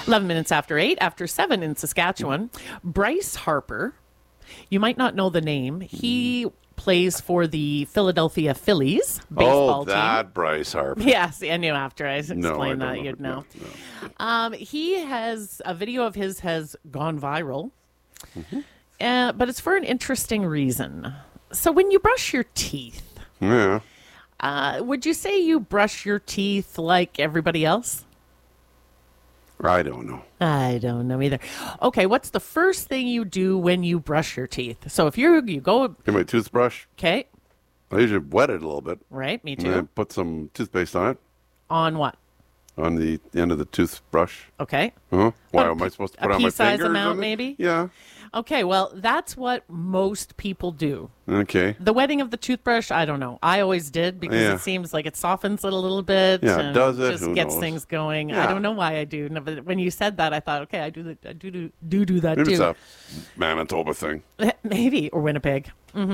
11 minutes after 8, after 7 in Saskatchewan. Bryce Harper, you might not know the name. He plays for the Philadelphia Phillies baseball team. That Bryce Harper. Yes, I knew after I explained I that don't you'd know. No. He has, a video of his has gone viral, but it's for an interesting reason. So when you brush your teeth, Yeah. would you say you brush your teeth like everybody else? I don't know. I don't know either. Okay, what's the first thing you do when you brush your teeth? So if you go, Get my toothbrush. okay, I usually wet it a little bit. right, me And then too. put some toothpaste on it, On what? on the end of the toothbrush. Okay. Huh? Why A am I supposed to a put on my pea-size fingers? amount, on it? maybe? Yeah. Okay, well, that's what most people do. Okay. The wetting of the toothbrush, I don't know. I always did because Yeah. it seems like it softens it a little bit. Yeah, and does it? Just Who gets knows? things going. I Yeah. don't know why I do. No, but when you said that, I thought, okay, I do that Maybe it's too. a Manitoba thing. Maybe, or Winnipeg.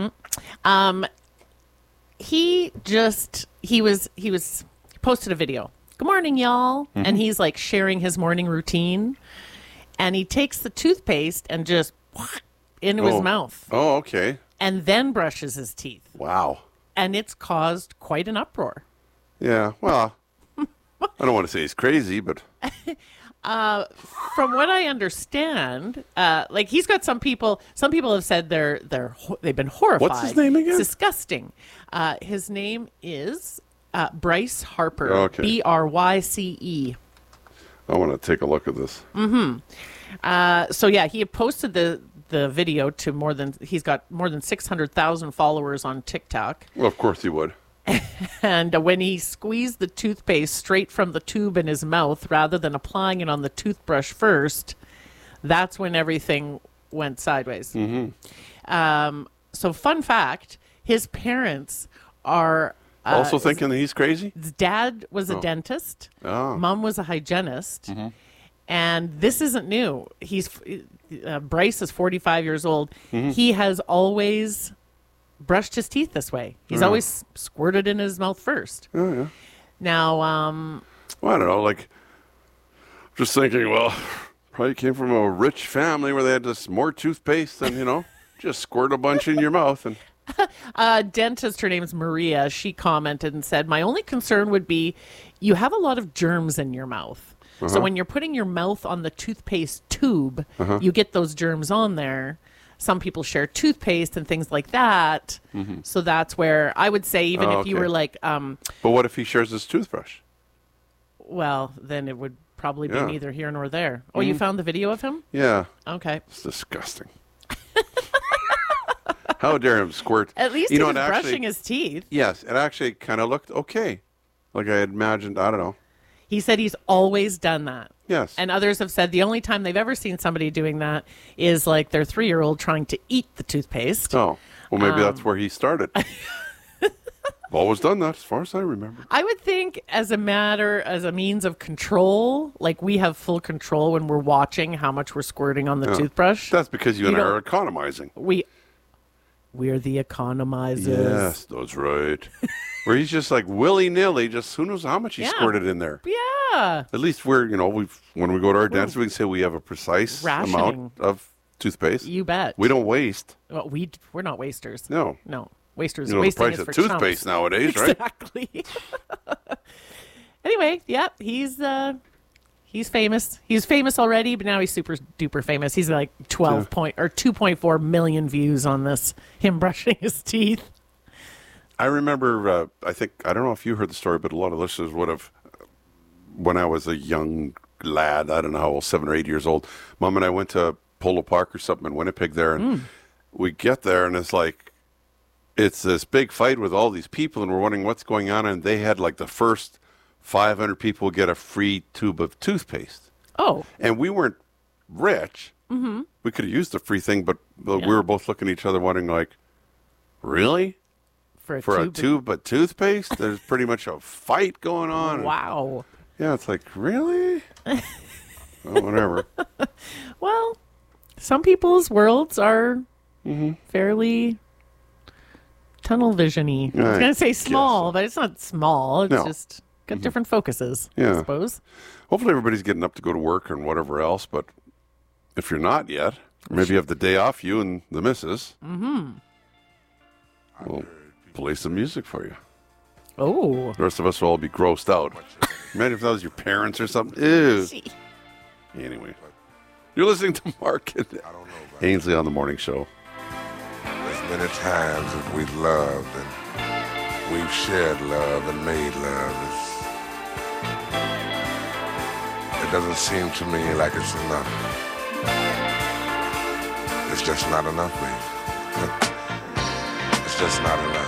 He posted a video. Good morning, y'all. And he's like sharing his morning routine. And he takes the toothpaste and just into his mouth Oh, okay. and then brushes his teeth. Wow. And it's caused quite an uproar. Yeah. Well, I don't want to say he's crazy, but From what I understand, like he's got some people have said they've been horrified. What's his name again? It's disgusting. His name is Bryce Harper. Okay. Bryce. I want to take a look at this. So yeah, he had posted the video to he's got more than 600,000 followers on TikTok. Well, of course he would. And when he squeezed the toothpaste straight from the tube in his mouth rather than applying it on the toothbrush first, that's when everything went sideways. So fun fact, his parents are... Also thinking that he's crazy? His dad was a dentist. Oh. Mom was a hygienist. And this isn't new. Bryce is 45 years old. He has always brushed his teeth this way. He's always squirted in his mouth first. Oh, yeah. Now, Well, I don't know. Like, just thinking, well, probably came from a rich family where they had just more toothpaste than, just squirt a bunch in your mouth. And dentist, her name's Maria, she commented and said, my only concern would be you have a lot of germs in your mouth. So when you're putting your mouth on the toothpaste tube, you get those germs on there. Some people share toothpaste and things like that. So that's where I would say, even if you okay. were like, But what if he shares his toothbrush? well, then it would probably be Yeah. neither here nor there. Oh, you found the video of him? Yeah. Okay. It's disgusting. How dare him squirt? At least You he know, was it actually- brushing his teeth. Yes, it actually kind of looked okay. Like I had imagined, I don't know. He said he's always done that. Yes. And others have said the only time they've ever seen somebody doing that is like their 3-year-old trying to eat the toothpaste. Oh, well, maybe that's where he started. Always done that, as far as I remember. I would think as a means of control, like we have full control when we're watching how much we're squirting on the toothbrush. That's because you and I don't- are economizing. We're the economizers. Yes, that's right. Where he's just like willy-nilly, just who knows how much he Yeah. squirted in there. Yeah. At least when we go to our dentist, we can say we have a precise Rationing. amount of toothpaste. You bet. We don't waste. Well, we're not wasters. No. No. Wasters. You know the wasting price is of for toothpaste chumps. nowadays, right? Exactly. Anyway, yeah, he's famous. He's famous already, but now he's super duper famous. He's like 2.4 million views on this, him brushing his teeth. I remember, I don't know if you heard the story, but a lot of listeners would have, when I was a young lad, I don't know how old, 7 or 8 years old, Mom and I went to Polo Park or something in Winnipeg there, and we get there, and it's this big fight with all these people, and we're wondering what's going on, and they had like the first 500 people get a free tube of toothpaste. Oh, And we weren't rich. Mm-hmm. We could have used the free thing, but we were both looking at each other wondering like, really? for For a tube of toothpaste? There's pretty much a fight going on. Wow. Yeah, it's like, really? Oh, whatever. Well, some people's worlds are fairly tunnel vision-y. I was I going to say guess small, so. but it's not small. It's No. just got different focuses, Yeah. I suppose. Hopefully everybody's getting up to go to work and whatever else, but if you're not yet, maybe you have the day off, you and the missus. Mm-hmm. We'll play some music for you. Oh. The rest of us will all be grossed out. Imagine if that was your parents or something. Ew. Anyway. You're listening to Mark and Ainsley on the Morning Show. As many times as we've loved and we've shared love and made love, it doesn't seem to me like it's enough. It's just not enough, baby. It's just not enough.